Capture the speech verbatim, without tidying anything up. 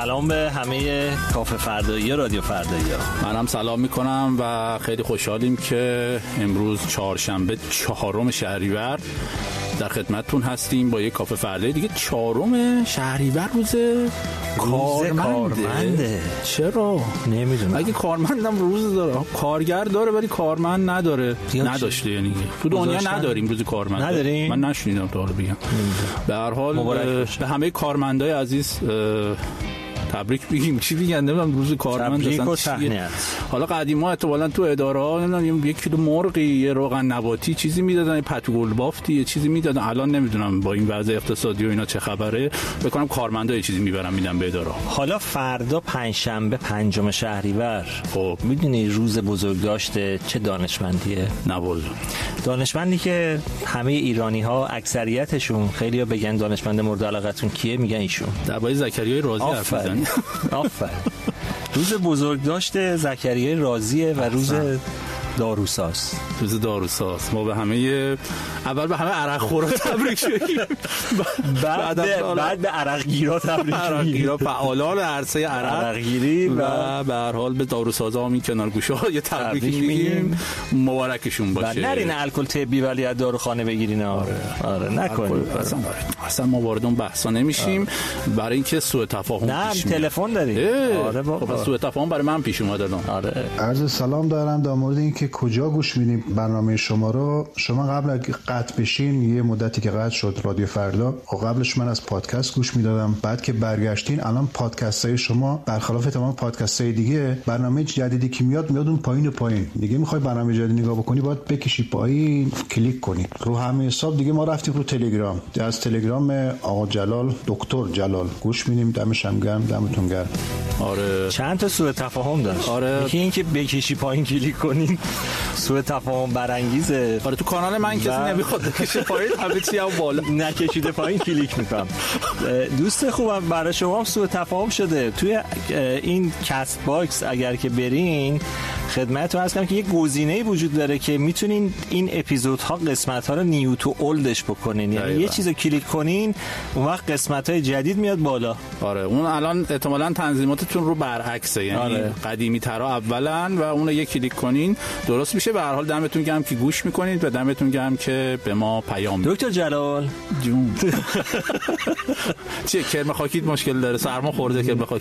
سلام به همه کافه فردایی رادیو فردایی. منم سلام میکنم و خیلی خوشحالیم که امروز چهارشنبه چهارم شهریور در خدمتتون هستیم با یک کافه فردایی دیگه. چهارم شهریور روز کارمنده. چرا؟ نمیدونم. اگه کارمندم روز داره، کارگر داره ولی کارمند نداره. نداشته یعنی تو دنیا نداریم روز کارمند. نداریم؟ من نشنیدم تا حالا بگم. به هر حال به همه کارمندای عزیز تبریک بگیم. چی میگن نمیدونم روز کارمند اصلا چیه. حالا قدیما احتمالاً تو اداره ها نمیدونم یک کیلو مرغی، یه روغن نباتی چیزی میدادن، یه پتو گل بافتی یه چیزی میدادن. الان نمیدونم با این وضع اقتصادی و اینا چه خبره. بکنم کارمندا یه چیزی میبرن میدن به اداره. حالا فردا پنجشنبه پنجم شهریور، خب میدونی روز بزرگداشت چه دانشمندیه؟ نه والله. دانشمندی که همه ایرانی ها اکثریتشون، خیلی‌ها بگن دانشمند مورد علاقتون کیه، میگن ایشون. درباره زکریای رازی حرف میزنی. آفرین. روز بزرگداشت زکریای رازیه و روز داروساز. روز داروساز. ما به همه اول به همه عرق خورا تبریک بگیم. بعد بعد به عرق گیرا تبریک بگیم. عرق گیرا فعالان عرصه عرق گیری و به هر حال به داروسازا همین کنار گوشه‌ها یه تبریک میگیم. مبارکشون باشه. نرین الکل طبی ولی از داروخانه بگیرین. آره آره نکنید. اصلا اصلا ما وارد اون بحثا نمیشیم برای اینکه سوء تفاهم پیش میاد. نه تلفن داریم. آره بابا سوء تفاهم برای من پیش اومد الان. آره. عرض سلام دارم در مورد اینکه کجا گوش میدیم برنامه شما رو. شما قبل از قطع بشین یه مدتی که قطع شد رادیو فردا، و قبلش من از پادکست گوش میدادم. بعد که برگشتین الان پادکست های شما برخلاف تمام پادکست های دیگه، برنامه جدیدی که میاد میاد اون پایین و پایین. دیگه میخوای برنامه جدید نگاه بکنی باید بکشی پایین، کلیک کنی رو همه حساب. دیگه ما رفتیم رو تلگرام. از تلگرام آقا جلال، دکتر جلال گوش میدیم. دمش هم گرم، دمتون گرم. آره چند تا سوء تفاهم داشت. آره یکی این که بکشی پایین کلیک کنین سوء تفاهم برانگیزه. آره تو کانال من کسی نمیخواد بکشه پایین، همه چی هم بالا نکشیده پایین کلیک میکنم. دوست خوبم برای شما هم سوء تفاهم شده توی این کست باکس. اگر که برین خدمتتون عرض کنم که یه گزینه‌ای وجود داره که میتونین این اپیزودها قسمت‌ها رو نیو تو اولدش بکنین. یعنی یه چیزو کلیک کنین اون وقت قسمت‌های جدید میاد بالا. آره اون الان احتمالاً تنظیماتتون رو برعکسه، یعنی آره. قدیمی ترا اولاً و اون رو یه کلیک کنین درست میشه. به هر حال دمتون گرم که گوش میکنید و دمتون گرم که به ما پیام میدید. دکتر جلال جون چیه کرم خاکیت مشکل داره؟ سرما خورده کرم خاکی.